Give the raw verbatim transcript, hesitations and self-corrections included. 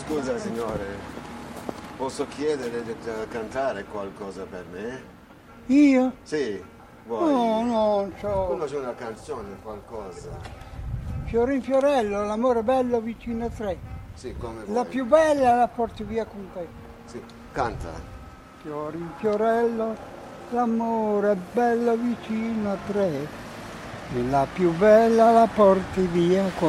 Scusa signore, posso chiedere di eh, cantare qualcosa per me? Io? Sì, vuoi? No, non so. Conosci una canzone, qualcosa? Fiorin Fiorello, l'amore bello vicino a tre. Sì, come vuoi. La più bella la porti via con te. Sì, canta. Fiorin Fiorello, l'amore bello vicino a tre. E la più bella la porti via con te.